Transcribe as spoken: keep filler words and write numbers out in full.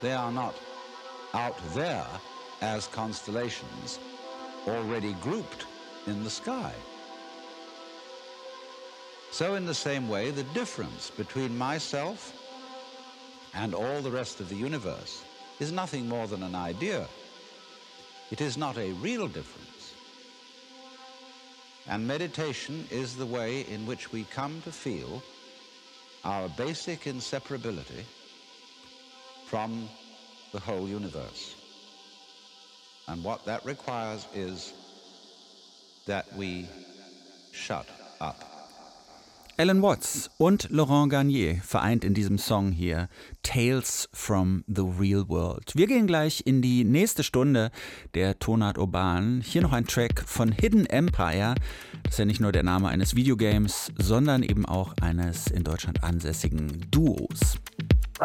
They are not out there as constellations already grouped in the sky. So in the same way, the difference between myself and all the rest of the universe is nothing more than an idea. It is not a real difference. And meditation is the way in which we come to feel our basic inseparability from the whole universe. And what that requires is that we shut up. Alan Watts und Laurent Garnier vereint in diesem Song hier Tales from the Real World. Wir gehen gleich in die nächste Stunde der Tonart Urban. Hier noch ein Track von Hidden Empire. Das ist ja nicht nur der Name eines Videogames, sondern eben auch eines in Deutschland ansässigen Duos.